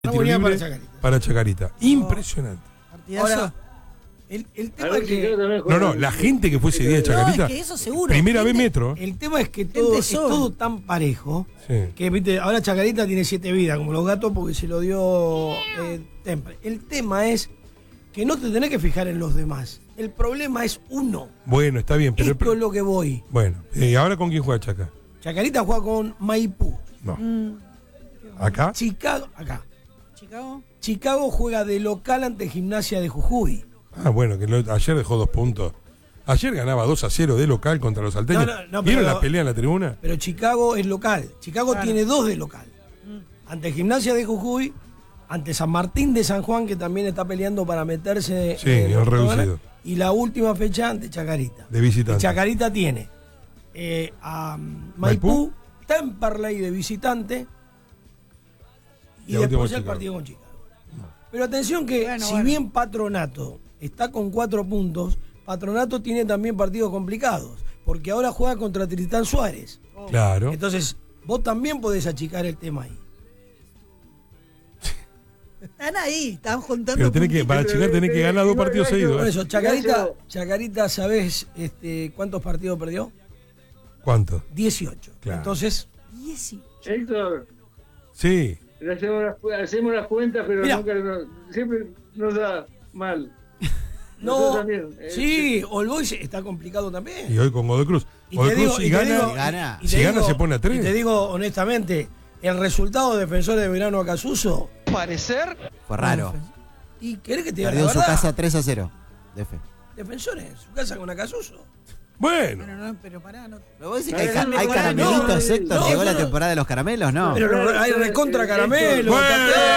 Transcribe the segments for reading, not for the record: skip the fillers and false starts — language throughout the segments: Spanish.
Tiro libre para Chacarita. Impresionante. Ahora, el tema es que... No, la gente que fue ese día de Chacarita. No, es que eso seguro. Primera vez metro. El tema es que todo es todo tan parejo. Sí. Que viste, ahora Chacarita tiene 7 vidas, como los gatos, porque se lo dio Temple. El tema es que no te tenés que fijar en los demás. El problema es uno. Bueno, está bien, pero... Esto es lo que voy. Bueno, ¿y ahora con quién juega Chaca? Chacarita juega con Maipú. No. ¿Acá? Chicago, acá. Chicago. Chicago juega de local ante Gimnasia de Jujuy. Ah, bueno, que ayer dejó 2 puntos. Ayer ganaba 2-0 de local contra los salteños. No, ¿Vieron pero- la pelea en la tribuna? Pero Chicago es local. Chicago tiene 2 de local. Ante Gimnasia de Jujuy, ante San Martín de San Juan, que también está peleando para meterse Sí, en en los reducido. octogonales. Y la última fecha ante Chacarita. De visitante. Chacarita tiene a Maipú, Temperley de visitante y Y la última después el Chicago. partido con Chicago. Pero atención que si bien Patronato está con 4 puntos, Patronato tiene también partidos complicados, porque ahora juega contra Tristán Suárez. Claro. Entonces, vos también podés achicar el tema ahí. Están ahí, están juntando. Pero tenés que, puntitos. para chicar tenés que ganar 2 partidos Por seguidos. ¿eh? eso, Chacarita, ¿sabés cuántos partidos perdió? ¿Cuánto? 18. Claro. Entonces, 18. Héctor, Sí. hacemos las cuentas, pero Mirá. nunca siempre nos da mal. no. Nosotros también, Sí, All Boys está complicado también. Y hoy con Godoy Cruz. Y Godoy te Cruz digo- si y te gana, digo- gana. y te si gana digo- se pone a 3. Y te digo honestamente, el resultado de Defensores de Verano a Casuso, Fue raro. ¿y querés que te diga Perdió la en su verdad? casa 3-0. DF. Defensores, su casa con Acasuso. Bueno. Pero pará, no. ¿Pero vos decís que No, hay no, caramelitos, no, Héctor? no, ¿Llegó no, la no. temporada de los caramelos? No. Pero hay recontra caramelo. ¡Bueno!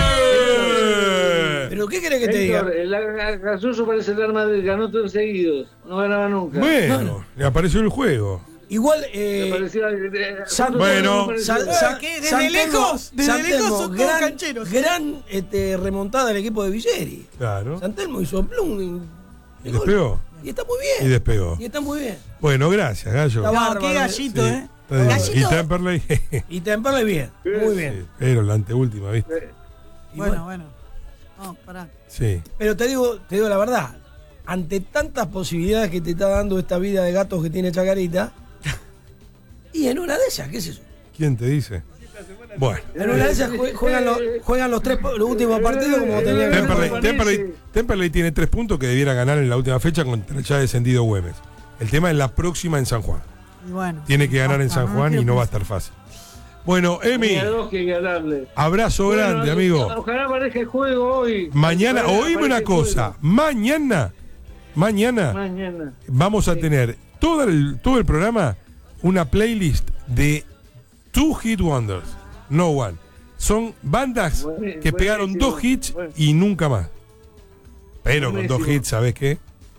¿Pero qué querés que te diga? Héctor, el Casuso parece el Real Madrid, ganó todos seguidos, no ganaba nunca. Bueno, le apareció el juego. Igual, Bueno. ¿Qué? ¿Desde lejos? Desde lejos son todos cancheros. Gran remontada del equipo de Villeri. Claro. San Telmo hizo plum. ¿Y despegó? Y está muy Y bien. despegó. Y está muy bien. Bueno, gracias, Gallo. Está No, bárbaro, qué gallito, Sí, ¿eh? está bien. Gallito. Y Temperley. Y Temperley bien. Muy bien. Sí, pero la anteúltima, ¿viste? Y Bueno. No, pará. Sí. Pero te digo la verdad. Ante tantas posibilidades que te está dando esta vida de gatos que tiene Chacarita, y en una de esas, ¿qué es eso? ¿Quién te dice? Bueno. En una de esas juegan los últimos partidos como tenían que Temperley tiene 3 puntos que debiera ganar en la última fecha contra el ya descendido Güemes. El tema es la próxima en San Juan. Y bueno. Tiene que ganar en San Juan y quiero no va a pensar. estar fácil. Bueno, Emi, Tenía 2 que ganarle. abrazo grande, amigo. Ojalá aparezca el juego hoy. Mañana, Ojalá oíme una aparezca el cosa. juego. Mañana Mañana. vamos a tener todo el programa una playlist de 2 Hit Wonders, no one. Son bandas que pegaron 2 hits y nunca más. Pero con 2 hits, ¿sabes qué?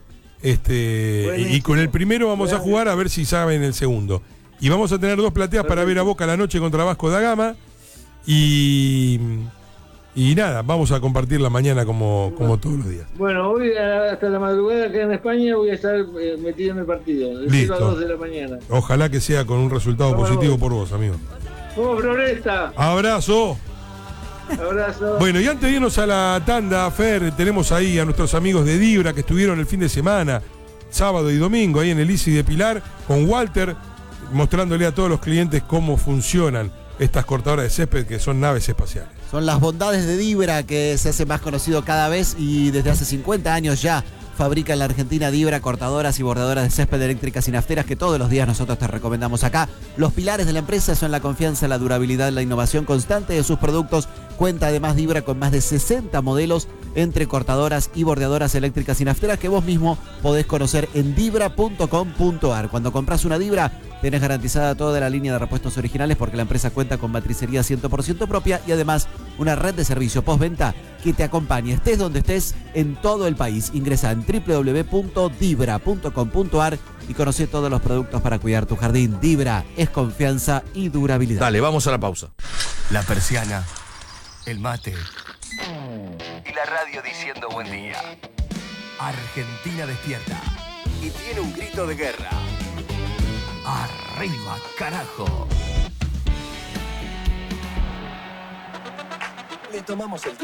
Y con el primero vamos a jugar a ver si saben el segundo. Y vamos a tener 2 plateas para ver a Boca la noche contra Vasco da Gama. Y nada, vamos a compartirla mañana como todos los días. Bueno, hoy hasta la madrugada acá en España voy a estar metido en el partido. De 0 a Listo. 2 de la mañana. Ojalá que sea con un resultado Vamos, positivo vamos. por vos, amigo. ¡Vamos, Floresta! Abrazo. Abrazo. Bueno, y antes de irnos a la tanda, Fer, tenemos ahí a nuestros amigos de Dibra que estuvieron el fin de semana, sábado y domingo, ahí en el ICI de Pilar, con Walter, mostrándole a todos los clientes cómo funcionan estas cortadoras de césped que son naves espaciales. Son las bondades de Dibra que se hace más conocido cada vez y desde hace 50 años ya fabrica en la Argentina Dibra cortadoras y bordadoras de césped eléctricas y nafteras que todos los días nosotros te recomendamos acá. Los pilares de la empresa son la confianza, la durabilidad, la innovación constante de sus productos. Cuenta además Dibra con más de 60 modelos entre cortadoras y bordeadoras eléctricas y nafteras que vos mismo podés conocer en dibra.com.ar. Cuando compras una Dibra tenés garantizada toda la línea de repuestos originales porque la empresa cuenta con matricería 100% propia y además una red de servicio postventa que te acompañe estés donde estés en todo el país. Ingresa en www.dibra.com.ar y conoce todos los productos para cuidar tu jardín. Dibra es confianza y durabilidad. Dale, vamos a la pausa. La persiana, el mate y la radio diciendo buen día. Argentina despierta y tiene un grito de guerra. ¡Arriba, carajo! retomamos el